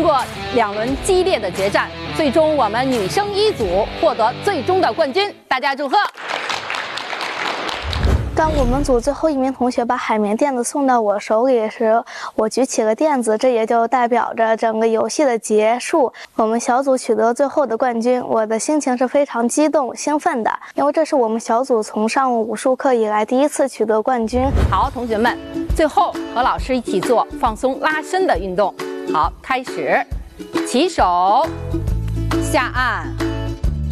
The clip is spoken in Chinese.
过2轮激烈的决战，最终我们女生一组获得最终的冠军，大家祝贺！ 当我们组最后一名同学把海绵垫子送到我手里时，我举起了垫子，这也就代表着整个游戏的结束。我们小组取得最后的冠军，我的心情是非常激动、兴奋的，因为这是我们小组从上武术课以来第一次取得冠军。 好，同学们，最后和老师一起做放松拉伸的运动。好，开始，起手，下按。